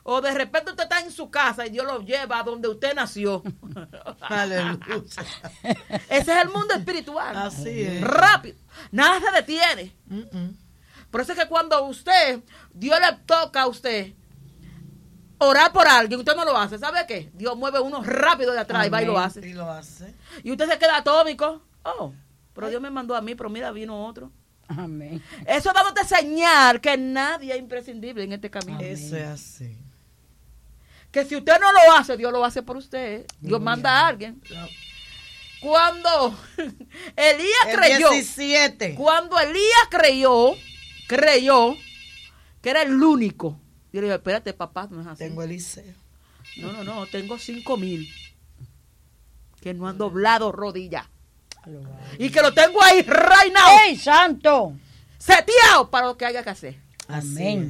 O de repente usted está en su casa y Dios lo lleva a donde usted nació. Aleluya. Ese es el mundo espiritual. Así es. Rápido. Nada se detiene. Por eso es que cuando Dios le toca a usted orar por alguien, usted no lo hace. ¿Sabe qué? Dios mueve uno rápido de atrás. Amén. Y va y lo hace. Y lo hace. Y usted se queda atómico. Pero Dios me mandó a mí, pero mira, vino otro. Amén. Eso dándote señal que nadie es imprescindible en este camino. Amén. Eso es así. Que si usted no lo hace, Dios lo hace por usted. Dios manda a alguien. Cuando Elías creyó. 17. Cuando Elías creyó que era el único. Yo le dije, espérate, papá, no es así. Tengo Eliseo. No, tengo 5,000 que no han doblado rodillas. Y que lo tengo ahí reinado. ¡Ey, santo! Seteado para lo que haya que hacer. Amén.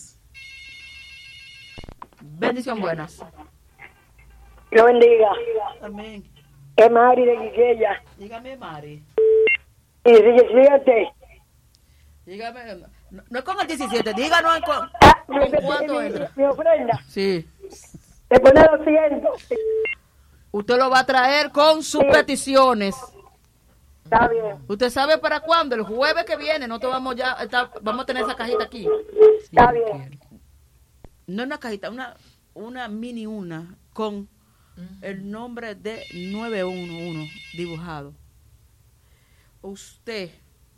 Bendición buenas. Dios bendiga. Amén. Es Mari de Quiqueya. Dígame, Mari. Y 17. Dígame, no es con el 17, díganos con cuánto entra. Mi ofrenda. Sí. Te pone 200. Usted lo va a traer con sus peticiones. Está bien. ¿Usted sabe para cuándo? El jueves que viene, nosotros vamos a tener esa cajita aquí. Está bien. No es una cajita, una mini con el nombre de 911 dibujado. Usted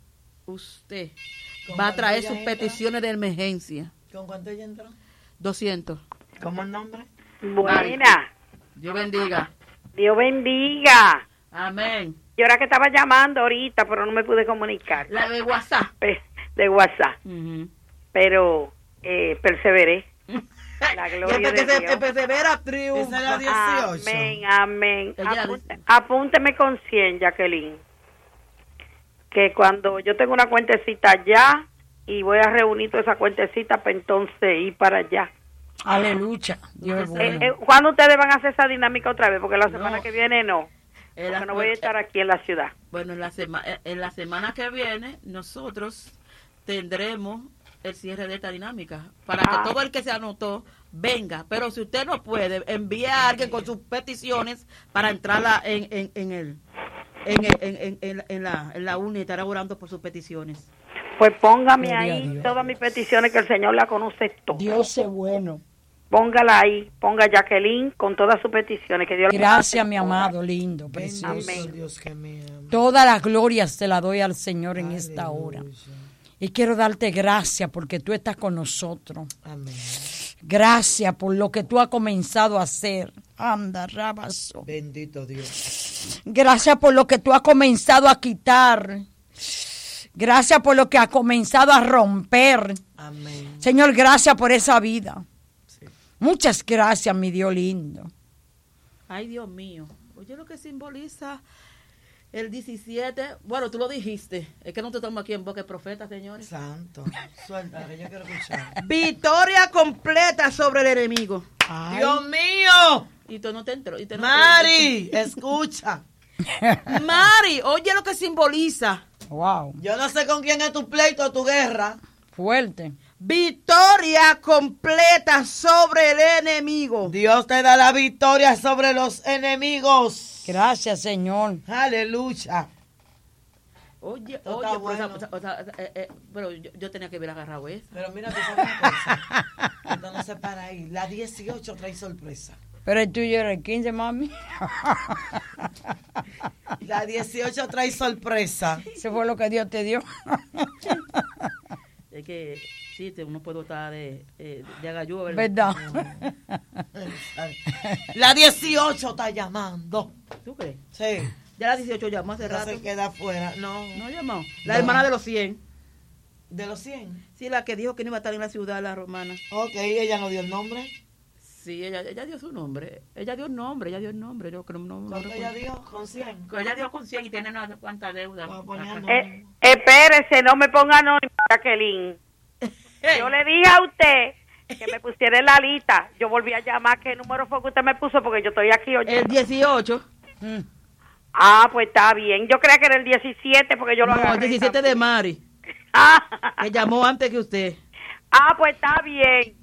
va a traer sus peticiones de emergencia. ¿Con cuánto ella entró? 200. ¿Cómo el nombre? Buena. Dios bendiga. Dios bendiga. Amén. Yo era que estaba llamando ahorita, pero no me pude comunicar. La de WhatsApp. De WhatsApp. Pero perseveré. La gloria de Dios. Persevera triunfa. Esa es la 18. Amén. Apúnteme con 100, Jacqueline. Que cuando yo tengo una cuentecita allá y voy a reunir toda esa cuentecita para entonces ir para allá. Aleluya. Dios es bueno. ¿Cuándo ustedes van a hacer esa dinámica otra vez? Porque la semana que viene no. Porque no voy a estar aquí en la ciudad. Bueno, en la semana que viene nosotros tendremos el cierre de esta dinámica para que todo el que se anotó venga. Pero si usted no puede, envíe a alguien con sus peticiones para entrarla en la UNI y estar orando por sus peticiones. Pues póngame ahí todas mis peticiones, que el Señor la conoce todo. Dios es bueno. Póngala ahí, ponga Jacqueline con todas sus peticiones. Que Dios Gracias, mi amado, lindo, precioso. Amén. Dios que me ama. Todas las glorias te las doy al Señor en esta hora. Y quiero darte gracias porque tú estás con nosotros. Amén. Gracias por lo que tú has comenzado a hacer. Anda, rabazo. Bendito Dios. Gracias por lo que tú has comenzado a quitar. Gracias por lo que has comenzado a romper. Amén. Señor, gracias por esa vida. Sí. Muchas gracias, mi Dios lindo. Ay, Dios mío. Oye, lo que simboliza el 17. Bueno, tú lo dijiste. Es que no te estamos aquí en boca de profeta, señores. Santo. Suéltale, yo quiero escuchar. Victoria completa sobre el enemigo. Ay. Dios mío. Y tú no te entró. Mari, escucha. Mari, oye lo que simboliza. Wow. Yo no sé con quién es tu pleito o tu guerra. Fuerte. Victoria completa sobre el enemigo. Dios te da la victoria sobre los enemigos. Gracias, Señor. Aleluya. Oye, bueno. pero yo tenía que haber agarrado eso. Pero mira, tú sabes una cosa. Esto no se para ahí. La 18 trae sorpresa. Pero el tuyo era el 15, mami. La 18 trae sorpresa. Eso fue lo que Dios te dio. Es que sí, uno puede estar de agayú, ¿verdad? La 18 está llamando. ¿Tú crees? Sí. Ya la 18 llamó hace rato. No se queda afuera. No. No llamó. La hermana de los 100. ¿De los 100? Sí, la que dijo que no iba a estar en la ciudad, la romana. Ok, ella no dio el nombre. Sí, ella dio su nombre. Ella dio el nombre. Yo creo no. ¿Cuánto ella dio? ¿Con 100? Ella dio con 100 y tiene no sé cuánta deuda. Espérese, no me ponga anónimo, Jacqueline. Yo le dije a usted que me pusiera en la lista. Yo volví a llamar. ¿Qué número fue que usted me puso? Porque yo estoy aquí oyendo. El 18. Ah, pues está bien. Yo creía que era el 17 porque yo lo agarré. No, el 17 de Mari. Que llamó antes que usted. Ah, pues está bien.